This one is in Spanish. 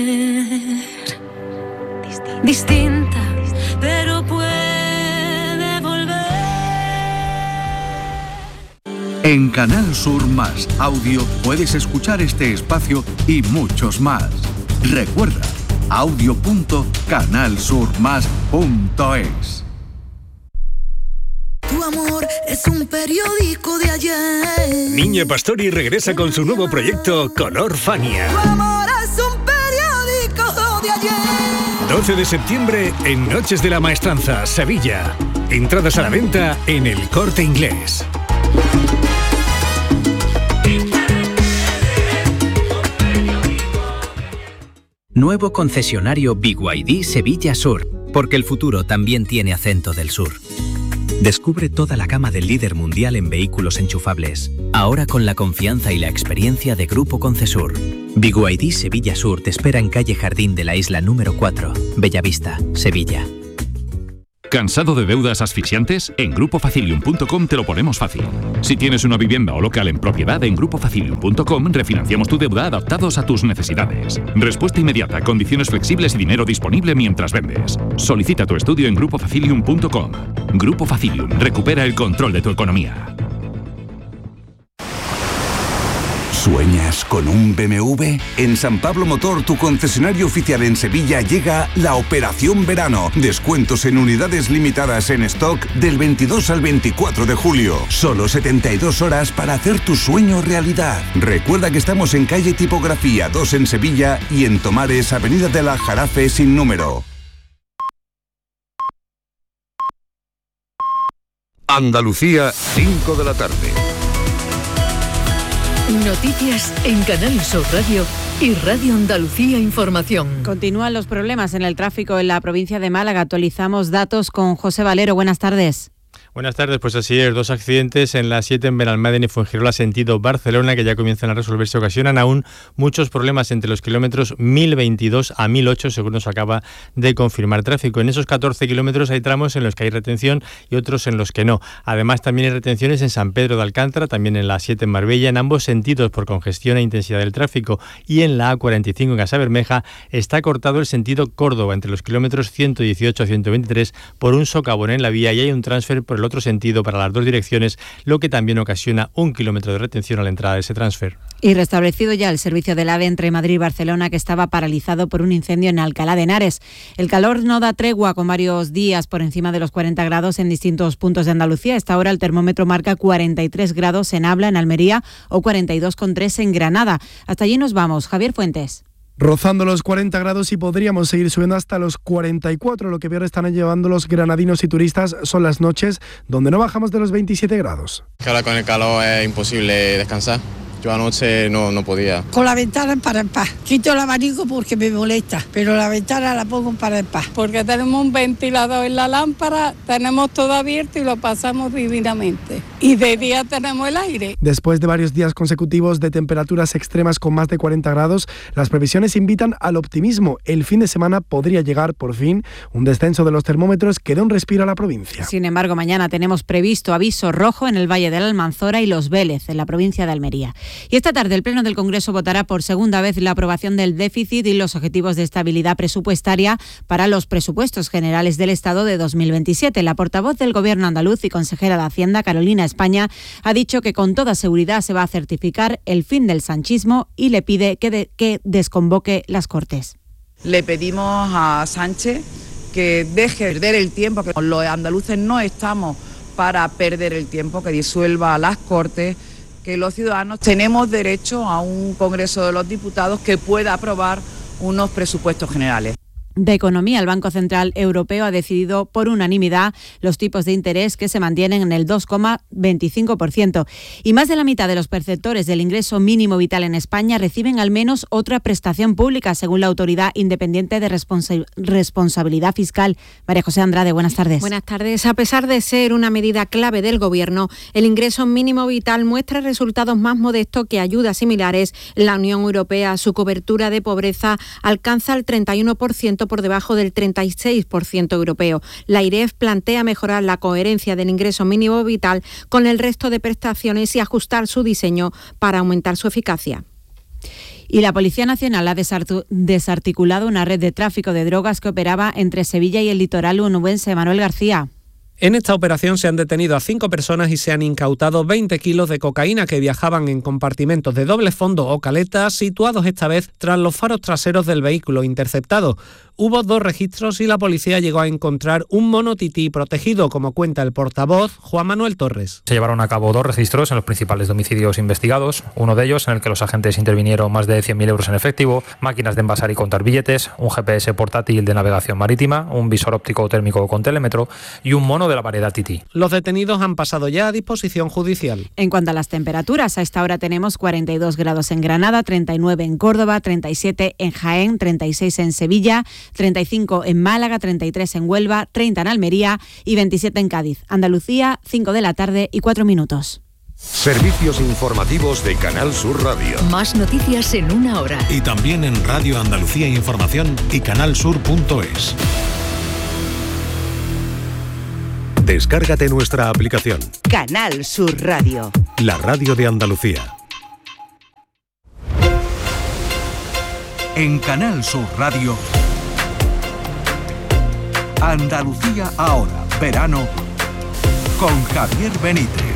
Distinta, pero puede volver. En Canal Sur Más Audio puedes escuchar este espacio y muchos más. Recuerda, audio.canalsurmas.es. Tu amor es un periódico de ayer. Niña Pastori regresa con su nuevo proyecto Color Fania. Tu amor es un periódico de ayer. 12 de septiembre en Noches de la Maestranza, Sevilla. Entradas a la venta en El Corte Inglés. Nuevo concesionario BYD Sevilla Sur, porque el futuro también tiene acento del sur. Descubre toda la gama del líder mundial en vehículos enchufables, ahora con la confianza y la experiencia de Grupo Concesur. BYD Sevilla Sur te espera en calle Jardín de la Isla número 4, Bellavista, Sevilla. ¿Cansado de deudas asfixiantes? En grupofacilium.com te lo ponemos fácil. Si tienes una vivienda o local en propiedad, en grupofacilium.com refinanciamos tu deuda adaptados a tus necesidades. Respuesta inmediata, condiciones flexibles y dinero disponible mientras vendes. Solicita tu estudio en grupofacilium.com. Grupo Facilium, recupera el control de tu economía. ¿Sueñas con un BMW? En San Pablo Motor, tu concesionario oficial en Sevilla, llega la Operación Verano. Descuentos en unidades limitadas en stock del 22 al 24 de julio. Solo 72 horas para hacer tu sueño realidad. Recuerda que estamos en calle Tipografía 2 en Sevilla y en Tomares, avenida del Aljarafe sin número. Andalucía, 5 de la tarde. Noticias en Canal Sur Radio y Radio Andalucía Información. Continúan los problemas en el tráfico en la provincia de Málaga. Actualizamos datos con José Valero. Buenas tardes. Buenas tardes, pues así es, 2 accidentes en la 7 en Benalmádena y Fuengirola sentido Barcelona que ya comienzan a resolverse. Ocasionan aún muchos problemas entre los kilómetros 1022 a 1008 según nos acaba de confirmar tráfico. En esos 14 kilómetros hay tramos en los que hay retención y otros en los que no. Además también hay retenciones en San Pedro de Alcántara, también en la 7 en Marbella, en ambos sentidos por congestión e intensidad del tráfico. Y en la A45 en Casabermeja está cortado el sentido Córdoba entre los kilómetros 118 a 123 por un socavón en la vía y hay un transfer por el otro sentido para las dos direcciones, lo que también ocasiona 1 kilómetro de retención a la entrada de ese transfer. Y restablecido ya el servicio del AVE entre Madrid y Barcelona, que estaba paralizado por un incendio en Alcalá de Henares. El calor no da tregua, con varios días por encima de los 40 grados en distintos puntos de Andalucía. A esta hora el termómetro marca 43 grados en Abla, en Almería, o 42,3 en Granada. Hasta allí nos vamos. Javier Fuentes. Rozando los 40 grados y podríamos seguir subiendo hasta los 44. Lo que peor están llevando los granadinos y turistas son las noches, donde no bajamos de los 27 grados. Que ahora con el calor es imposible descansar. Yo anoche no podía. Con la ventana en par en par. Quito el abanico porque me molesta, pero la ventana la pongo en par en par. Porque tenemos un ventilador en la lámpara, tenemos todo abierto y lo pasamos divinamente. Y de día tenemos el aire. Después de varios días consecutivos de temperaturas extremas con más de 40 grados, las previsiones invitan al optimismo. El fin de semana podría llegar, por fin, un descenso de los termómetros que dé un respiro a la provincia. Sin embargo, mañana tenemos previsto aviso rojo en el Valle de la Almanzora y Los Vélez, en la provincia de Almería. Y esta tarde el Pleno del Congreso votará por segunda vez la aprobación del déficit y los objetivos de estabilidad presupuestaria para los presupuestos generales del Estado de 2027. La portavoz del Gobierno andaluz y consejera de Hacienda, Carolina España, ha dicho que con toda seguridad se va a certificar el fin del sanchismo y le pide que desconvoque las Cortes. Le pedimos a Sánchez que deje de perder el tiempo, que los andaluces no estamos para perder el tiempo, que disuelva las Cortes, que los ciudadanos tenemos derecho a un Congreso de los Diputados que pueda aprobar unos presupuestos generales. De economía, el Banco Central Europeo ha decidido por unanimidad los tipos de interés que se mantienen en el 2,25%. Y más de la mitad de los perceptores del ingreso mínimo vital en España reciben al menos otra prestación pública, según la Autoridad Independiente de Responsabilidad Fiscal. María José Andrade, buenas tardes. Buenas tardes. A pesar de ser una medida clave del Gobierno, el ingreso mínimo vital muestra resultados más modestos que ayudas similares. La Unión Europea, su cobertura de pobreza alcanza el 31%, por debajo del 36% europeo. La IREF plantea mejorar la coherencia del ingreso mínimo vital con el resto de prestaciones y ajustar su diseño para aumentar su eficacia. Y la Policía Nacional ha desarticulado una red de tráfico de drogas que operaba entre Sevilla y el litoral onubense. Manuel García. En esta operación se han detenido a 5 personas y se han incautado 20 kilos de cocaína que viajaban en compartimentos de doble fondo o caletas situados esta vez tras los faros traseros del vehículo interceptado. Hubo 2 registros y la policía llegó a encontrar un mono tití protegido, como cuenta el portavoz Juan Manuel Torres. Se llevaron a cabo 2 registros en los principales domicilios investigados, uno de ellos en el que los agentes intervinieron más de 100.000 euros en efectivo, máquinas de envasar y contar billetes, un GPS portátil de navegación marítima, un visor óptico térmico con telémetro y un mono de la variedad tití. Los detenidos han pasado ya a disposición judicial. En cuanto a las temperaturas, a esta hora tenemos 42 grados en Granada, 39 en Córdoba, 37 en Jaén, 36 en Sevilla, 35 en Málaga, 33 en Huelva, 30 en Almería y 27 en Cádiz. Andalucía, 5 de la tarde y 4 minutos. Servicios informativos de Canal Sur Radio. Más noticias en una hora. Y también en Radio Andalucía Información y canalsur.es. Descárgate nuestra aplicación. Canal Sur Radio. La radio de Andalucía. En Canal Sur Radio, Andalucía ahora, verano, con Javier Benítez.